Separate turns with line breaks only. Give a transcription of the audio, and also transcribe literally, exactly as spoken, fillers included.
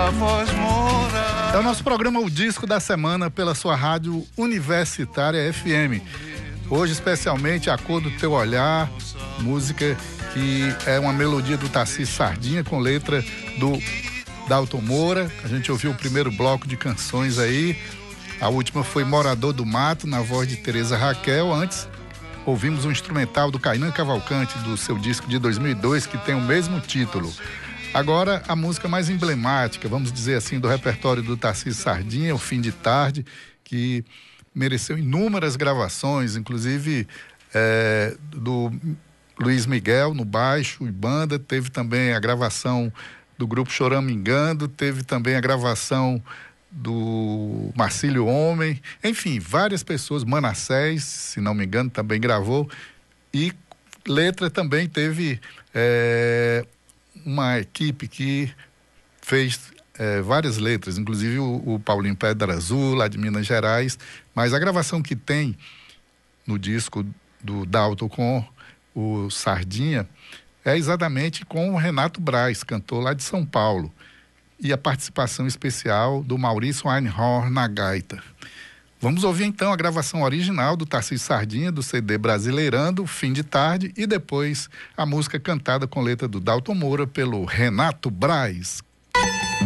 tua voz morar.
É o nosso programa O Disco da Semana pela sua rádio Universitária F M. Hoje, especialmente, A Cor do Teu Olhar, música que é uma melodia do Tassi Sardinha com letra do Dalton Moura. A gente ouviu o primeiro bloco de canções aí. A última foi Morador do Mato, na voz de Tereza Raquel. Antes, ouvimos um instrumental do Kainan Cavalcante, do seu disco de dois mil e dois, que tem o mesmo título. Agora, a música mais emblemática, vamos dizer assim, do repertório do Tassi Sardinha, O Fim de Tarde, que mereceu inúmeras gravações, inclusive é, do Luiz Miguel no baixo e banda. Teve também a gravação do grupo Choramingando, teve também a gravação do Marcílio Homem, enfim, várias pessoas, Manassés, se não me engano, também gravou, e letra também teve é, uma equipe que fez é, várias letras, inclusive o, o Paulinho Pedra Azul, lá de Minas Gerais, mas a gravação que tem no disco do Dalton com o Sardinha é exatamente com o Renato Braz, cantor lá de São Paulo, e a participação especial do Maurício Einhorn na gaita. Vamos ouvir então a gravação original do Tassi Sardinha, do C D Brasileirando, Fim de Tarde, e depois a música cantada com letra do Dalton Moura pelo Renato Braz.